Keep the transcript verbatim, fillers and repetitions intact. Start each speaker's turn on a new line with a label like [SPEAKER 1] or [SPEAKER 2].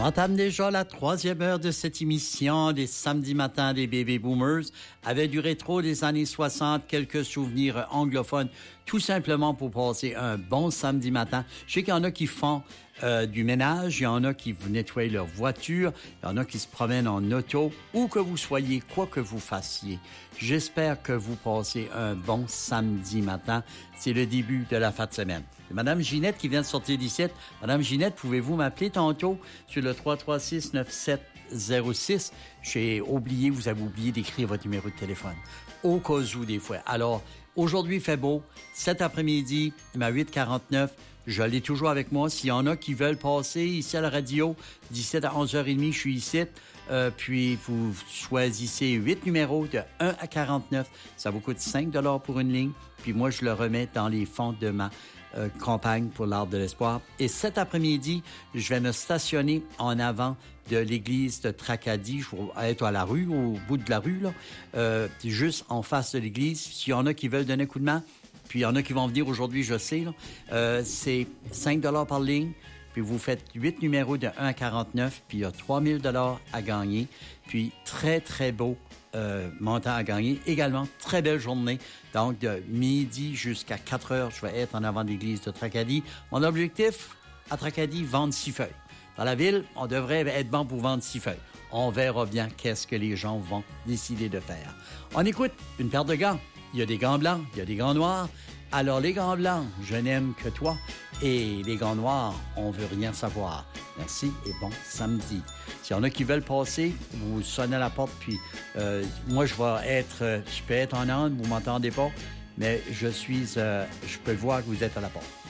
[SPEAKER 1] J'entame déjà la troisième heure de cette émission des samedis matins des Baby Boomers avec du rétro des années soixante, quelques souvenirs anglophones, tout simplement pour passer un bon samedi matin. Je sais qu'il y en a qui font euh, du ménage, il y en a qui vous nettoient leur voiture, il y en a qui se promènent en auto, où que vous soyez, quoi que vous fassiez. J'espère que vous passez un bon samedi matin. C'est le début de la fin de semaine. C'est Madame Ginette qui vient de sortir d'ici. Madame Ginette, pouvez-vous m'appeler tantôt sur le trois trois six neuf sept zéro six? J'ai oublié, vous avez oublié d'écrire votre numéro de téléphone. Au cas où des fois. Alors, aujourd'hui, il fait beau. Cet après-midi, ma huit quarante-neuf, je l'ai toujours avec moi. S'il y en a qui veulent passer ici à la radio, dix-sept à onze heures trente, je suis ici. Euh, puis, vous choisissez huit numéros de un à quarante-neuf. Ça vous coûte cinq dollars pour une ligne. Puis moi, je le remets dans les fonds de ma euh, campagne pour l'Arbre de l'Espoir. Et cet après-midi, je vais me stationner en avant de l'église de Tracadie. Je vais être à la rue, au bout de la rue, là, euh, juste en face de l'église. S'il y en a qui veulent donner un coup de main, puis il y en a qui vont venir aujourd'hui, je sais, là, euh, c'est cinq dollars par ligne. Puis vous faites huit numéros de un à quarante-neuf, puis il y a trois mille dollars à gagner. Puis très, très beau euh, montant à gagner. Également, très belle journée. Donc, de midi jusqu'à quatre heures, je vais être en avant de l'église de Tracadie. Mon objectif, à Tracadie, vendre six feuilles. Dans la ville, on devrait être bon pour vendre six feuilles. On verra bien qu'est-ce que les gens vont décider de faire. On écoute une paire de gants. Il y a des gants blancs, il y a des gants noirs. Alors, les gants blancs, je n'aime que toi. Et les gants noirs, on veut rien savoir. Merci et bon samedi. S'il y en a qui veulent passer, vous sonnez à la porte, puis euh, moi, je vais être, euh, je peux être en onde, vous m'entendez pas, mais je suis, euh, je peux voir que vous êtes à la porte.